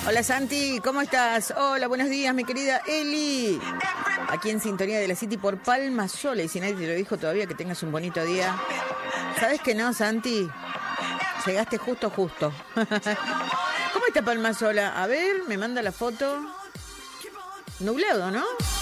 Hola Santi, ¿cómo estás? Hola, buenos días, mi querida Eli. Aquí en sintonía de la City por Palma Sola. Y si nadie te lo dijo todavía, que tengas un bonito día. ¿Sabes que no, Santi? Llegaste justo. ¿Cómo está Palma Sola? A ver, me manda la foto. Nublado, ¿no?